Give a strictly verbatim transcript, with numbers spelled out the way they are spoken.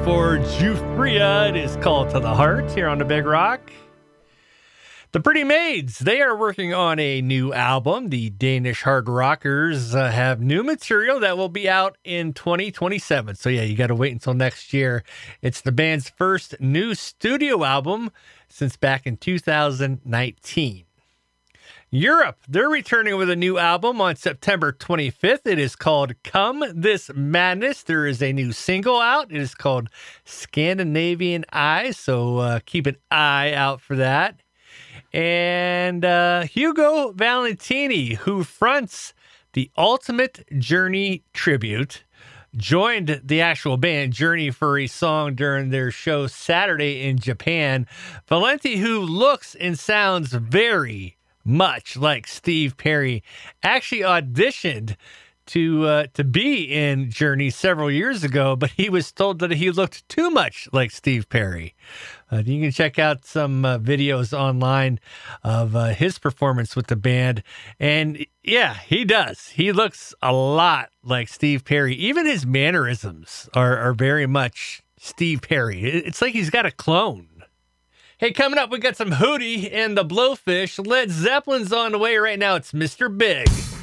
for Jufria. It is called To the Heart here on the Big Rock. The Pretty Maids, they are working on a new album. The Danish hard rockers uh, have new material that will be out in twenty twenty-seven. So yeah, you got to wait until next year. It's the band's first new studio album since back in two thousand nineteen. Europe, they're returning with a new album on September twenty-fifth. It is called Come This Madness. There is a new single out. It is called Scandinavian Eye, so uh, keep an eye out for that. And uh, Hugo Valentini, who fronts the Ultimate Journey Tribute, joined the actual band Journey for a song during their show Saturday in Japan. Valenti, who looks and sounds very much like Steve Perry, actually auditioned to uh, to be in Journey several years ago, but he was told that he looked too much like Steve Perry. Uh, you can check out some uh, videos online of uh, his performance with the band. And yeah, he does. He looks a lot like Steve Perry. Even his mannerisms are, are very much Steve Perry. It's like he's got a clone. Hey, coming up, we got some Hootie and the Blowfish. Led Zeppelin's on the way right now. It's Mister Big.